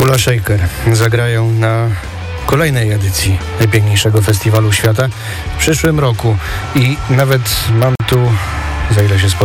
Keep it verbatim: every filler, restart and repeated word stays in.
Kula Shaker zagrają na kolejnej edycji najpiękniejszego festiwalu świata w przyszłym roku i nawet mam tu, za ile się spotkałem,